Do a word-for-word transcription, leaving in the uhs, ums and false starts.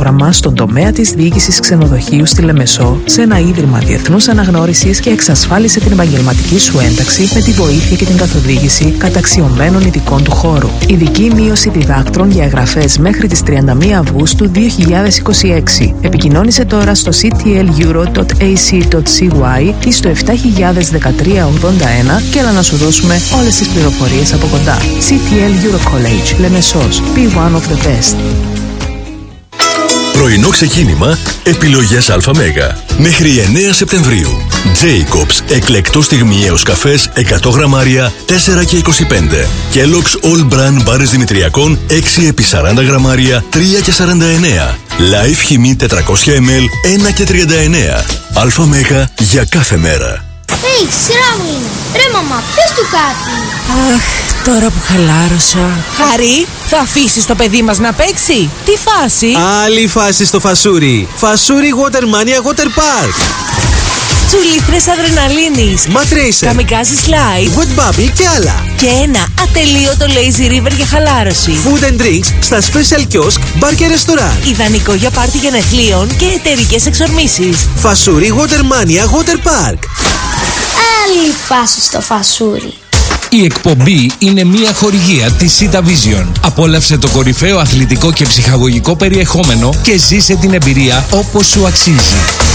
πρόγραμμα στον τομέα της διοίκησης ξενοδοχείου στη Λεμεσό σε ένα ίδρυμα διεθνούς αναγνώρισης και εξασφάλισε την επαγγελματική σου ένταξη με τη βοήθεια και την καθοδήγηση καταξιωμένων ειδικών του χώρου. Ειδική μείωση διδάκτρων για εγγραφές μέχρι τις τριάντα μία Αυγούστου δύο χιλιάδες είκοσι έξι. Επικοινώνησε τώρα στο σι τι ελ euro τελεία έι σι τελεία σι γουάι ή στο επτά χιλιάδες δεκατρία ογδόντα ένα και έλα να σου δώσουμε όλες τις πληροφορίες από κοντά. σι τι ελ Euro College, Λεμεσός. Be one of the best. Πρωινό ξεκίνημα, επιλογές ΑΜ. Μέχρι εννέα Σεπτεμβρίου. Jacobs, εκλεκτός στιγμιαίος καφές εκατό γραμμάρια, τέσσερα και είκοσι πέντε. Kellogg's All Brand μπάρες δημητριακών έξι επί σαράντα γραμμάρια, τρία και σαράντα εννέα. Life χυμή τετρακόσια μιλιλίτρα, ένα και τριάντα εννέα. ΑΜ για κάθε μέρα. Hey, σειρά μου είναι. Ρε μαμά, πες του κάτι. Αχ, τώρα που χαλάρωσα. Χαρή, θα αφήσεις το παιδί μας να παίξει? Τι φάση? Άλλη φάση στο Φασούρι. Φασούρι Watermania Water Park. Τσουλήθρες αδρεναλίνης, Mat-Racer, καμικάζι slide, Wet Bubble και άλλα. και ένα ατελείωτο lazy river για χαλάρωση. Food and drinks στα special kiosk, bar και restaurant. Ιδανικό για πάρτι γενεθλίων και εταιρικές εξορμήσεις. Φασούρι Watermania Water Park. Άλλη φάση στο Φασούρι. Η εκπομπή είναι μια χορηγία της Sita Vision. Απόλαυσε το κορυφαίο αθλητικό και ψυχαγωγικό περιεχόμενο και ζήσε την εμπειρία όπως σου αξίζει.